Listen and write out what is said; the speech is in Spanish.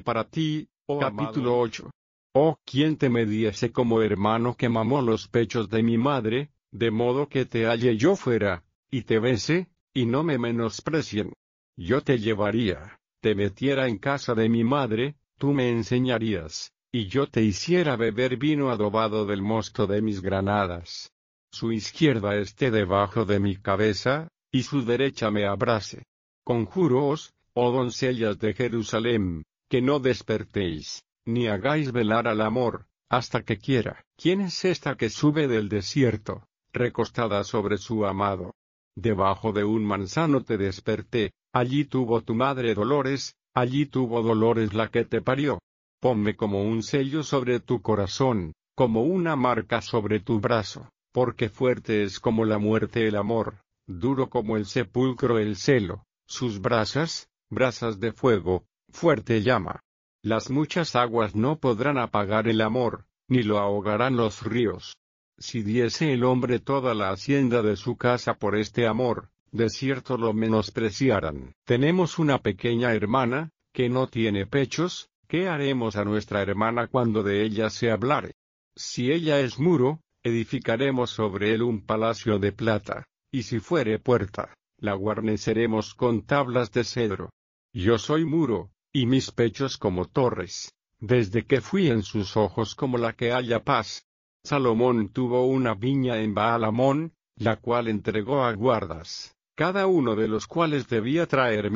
para ti, oh Capítulo amado. 8. Oh, ¿quién te me diese como hermano que mamó los pechos de mi madre, de modo que te halle yo fuera, y te bese, y no me menosprecien? Yo te llevaría, te metiera en casa de mi madre, tú me enseñarías, y yo te hiciera beber vino adobado del mosto de mis granadas. Su izquierda esté debajo de mi cabeza, y su derecha me abrace. Conjúroos, oh doncellas de Jerusalén, que no despertéis, ni hagáis velar al amor, hasta que quiera. ¿Quién es esta que sube del desierto, recostada sobre su amado? Debajo de un manzano te desperté, allí tuvo tu madre dolores, allí tuvo dolores la que te parió. Ponme como un sello sobre tu corazón, como una marca sobre tu brazo, porque fuerte es como la muerte el amor, duro como el sepulcro el celo, sus brasas de fuego, fuerte llama. Las muchas aguas no podrán apagar el amor, ni lo ahogarán los ríos. Si diese el hombre toda la hacienda de su casa por este amor, de cierto lo menospreciarán. Tenemos una pequeña hermana, que no tiene pechos, ¿qué haremos a nuestra hermana cuando de ella se hablare? Si ella es muro, edificaremos sobre él un palacio de plata, y si fuere puerta, la guarneceremos con tablas de cedro. Yo soy muro, y mis pechos como torres, desde que fui en sus ojos como la que halla paz. Salomón tuvo una viña en Baal-Hamón, la cual entregó a guardas, cada uno de los cuales debía traer